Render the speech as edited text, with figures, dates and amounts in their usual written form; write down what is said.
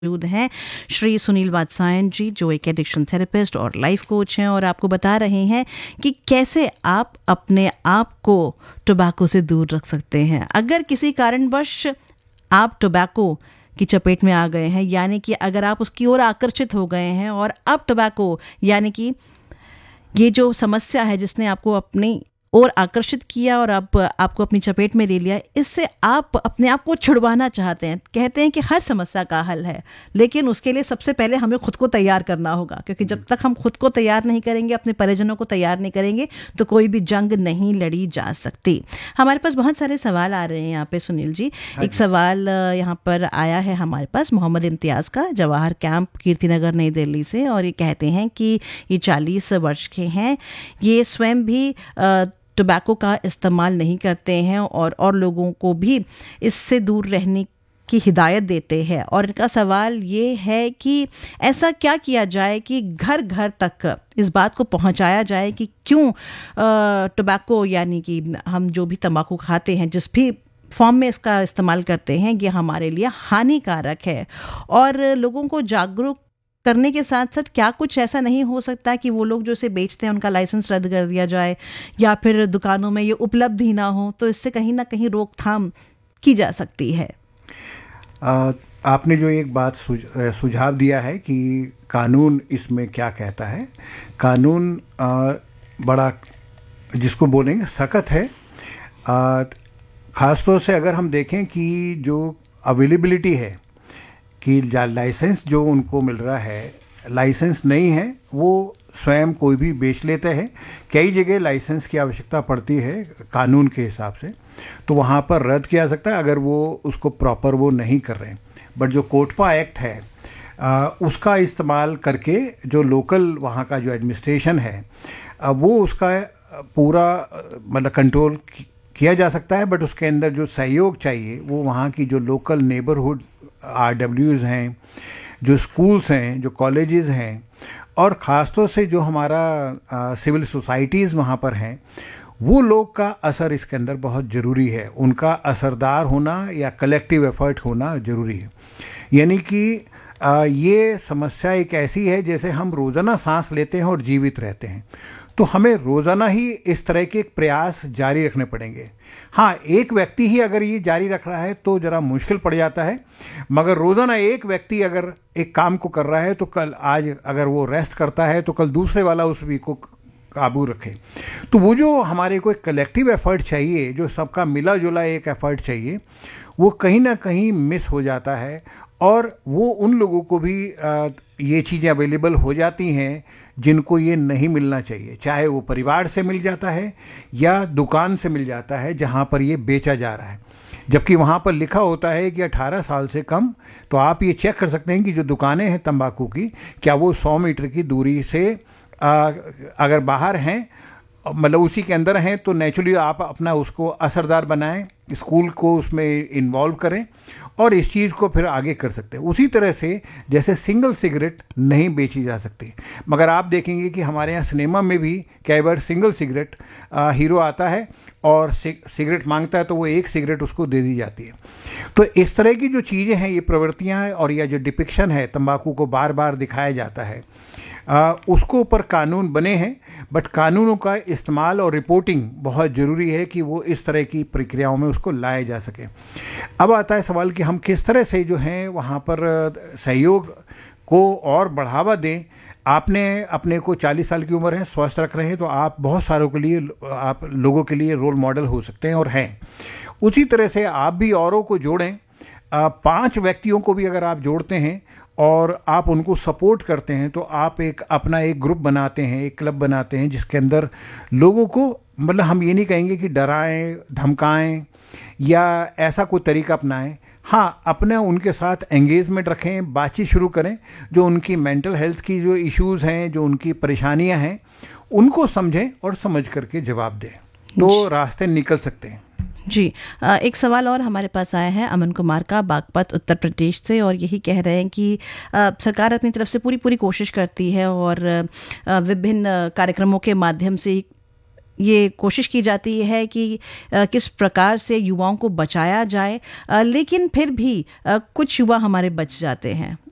मौजूद हैं श्री सुनील वात्सायन जी, जो एक एडिक्शन थेरेपिस्ट और लाइफ कोच हैं, और आपको बता रहे हैं कि कैसे आप अपने आप को टोबैको से दूर रख सकते हैं। अगर किसी कारणवश आप टोबैको की चपेट में आ गए हैं, यानी कि अगर आप उसकी ओर आकर्षित हो गए हैं और अब टोबैको यानी कि ये जो समस्या है जिसने आपको अपनी और आकर्षित किया और अब आपको अपनी चपेट में ले लिया, इससे आप अपने आप को छुड़वाना चाहते हैं। कहते हैं कि हर समस्या का हल है, लेकिन उसके लिए सबसे पहले हमें खुद को तैयार करना होगा, क्योंकि जब तक हम खुद को तैयार नहीं करेंगे, अपने परिजनों को तैयार नहीं करेंगे, तो कोई भी जंग नहीं लड़ी जा सकती। हमारे पास बहुत सारे सवाल आ रहे हैं यहाँ पे सुनील जी। एक सवाल यहाँ पर आया है हमारे पास मोहम्मद इम्तियाज़ का, जवाहर कैंप, कीर्तिनगर, नई दिल्ली से, और ये कहते हैं कि ये 40 वर्ष के हैं, ये स्वयं भी टोबैको का इस्तेमाल नहीं करते हैं और लोगों को भी इससे दूर रहने की हिदायत देते हैं। और इनका सवाल ये है कि ऐसा क्या किया जाए कि घर घर तक इस बात को पहुंचाया जाए कि क्यों टोबैको यानी कि हम जो भी तंबाकू खाते हैं, जिस भी फॉर्म में इसका इस्तेमाल करते हैं, ये हमारे लिए हानिकारक है। और लोगों को जागरूक करने के साथ साथ क्या कुछ ऐसा नहीं हो सकता कि वो लोग जो इसे बेचते हैं उनका लाइसेंस रद्द कर दिया जाए, या फिर दुकानों में ये उपलब्ध ही ना हो, तो इससे कहीं ना कहीं रोकथाम की जा सकती है। आपने जो एक बात सुझाव दिया है कि कानून इसमें क्या कहता है, कानून बड़ा जिसको बोलेंगे सख्त है। ख़ासतौर से अगर हम देखें कि जो अवेलेबिलिटी है कि लाइसेंस जो उनको मिल रहा है, लाइसेंस नहीं है वो स्वयं कोई भी बेच लेते हैं। कई जगह लाइसेंस की आवश्यकता पड़ती है कानून के हिसाब से, तो वहाँ पर रद्द किया जा सकता है अगर वो उसको प्रॉपर वो नहीं कर रहे हैं। बट जो कोटपा एक्ट है उसका इस्तेमाल करके जो लोकल वहाँ का जो एडमिनिस्ट्रेशन है वो उसका पूरा मतलब कंट्रोल किया जा सकता है। बट उसके अंदर जो सहयोग चाहिए वो वहाँ की जो लोकल नेबरहुड RWs हैं, जो स्कूल्स हैं, जो कॉलेजेस हैं, और ख़ासतौर से जो हमारा सिविल सोसाइटीज़ वहाँ पर हैं, वो लोग का असर इसके अंदर बहुत ज़रूरी है। उनका असरदार होना या कलेक्टिव एफर्ट होना ज़रूरी है। यानी कि ये समस्या एक ऐसी है जैसे हम रोज़ाना सांस लेते हैं और जीवित रहते हैं, तो हमें रोज़ाना ही इस तरह के प्रयास जारी रखने पड़ेंगे। हाँ, एक व्यक्ति ही अगर ये जारी रख रहा है तो ज़रा मुश्किल पड़ जाता है, मगर रोज़ाना एक व्यक्ति अगर एक काम को कर रहा है तो कल आज अगर वो रेस्ट करता है तो कल दूसरे वाला उस वीक को काबू रखे। तो वो जो हमारे को एक कलेक्टिव एफर्ट चाहिए, जो सबका मिला जुला एक एफर्ट चाहिए, वो कहीं ना कहीं मिस हो जाता है। और वो उन लोगों को भी ये चीज़ें अवेलेबल हो जाती हैं जिनको ये नहीं मिलना चाहिए, चाहे वो परिवार से मिल जाता है या दुकान से मिल जाता है जहाँ पर ये बेचा जा रहा है। जबकि वहाँ पर लिखा होता है कि 18 साल से कम, तो आप ये चेक कर सकते हैं कि जो दुकानें हैं तंबाकू की, क्या वो 100 मीटर की दूरी से अगर बाहर हैं, मतलब उसी के अंदर हैं, तो नेचुरली आप अपना उसको असरदार बनाएं, स्कूल को उसमें इन्वॉल्व करें और इस चीज़ को फिर आगे कर सकते हैं। उसी तरह से जैसे सिंगल सिगरेट नहीं बेची जा सकती, मगर आप देखेंगे कि हमारे यहाँ सिनेमा में भी कई बार सिंगल सिगरेट हीरो आता है और सिगरेट मांगता है तो वो एक सिगरेट उसको दे दी जाती है। तो इस तरह की जो चीज़ें हैं, ये प्रवृत्तियाँ हैं और यह जो डिपिक्शन है तंबाकू को बार बार दिखाया जाता है, उसको ऊपर कानून बने हैं। बट कानूनों का इस्तेमाल और रिपोर्टिंग बहुत ज़रूरी है कि वो इस तरह की प्रक्रियाओं में उसको लाया जा सके। अब आता है सवाल कि हम किस तरह से जो हैं वहाँ पर सहयोग को और बढ़ावा दें। आपने अपने को 40 साल की उम्र है, स्वस्थ रख रहे हैं, तो आप बहुत सारों के लिए, आप लोगों के लिए रोल मॉडल हो सकते हैं और हैं। उसी तरह से आप भी औरों को जोड़ें। 5 व्यक्तियों को भी अगर आप जोड़ते हैं और आप उनको सपोर्ट करते हैं तो आप एक अपना एक ग्रुप बनाते हैं, एक क्लब बनाते हैं जिसके अंदर लोगों को, मतलब हम ये नहीं कहेंगे कि डराएं, धमकाएं या ऐसा कोई तरीका अपनाएं। हाँ, अपने उनके साथ एंगेजमेंट रखें, बातचीत शुरू करें, जो उनकी मेंटल हेल्थ की जो इश्यूज़ हैं, जो उनकी परेशानियां हैं, उनको समझें और समझ करके जवाब दें, तो रास्ते निकल सकते हैं। जी, एक सवाल और हमारे पास आया है अमन कुमार का, बागपत, उत्तर प्रदेश से, और यही कह रहे हैं कि सरकार अपनी तरफ से पूरी कोशिश करती है और विभिन्न कार्यक्रमों के माध्यम से ये कोशिश की जाती है कि किस प्रकार से युवाओं को बचाया जाए, लेकिन फिर भी कुछ युवा हमारे बच जाते हैं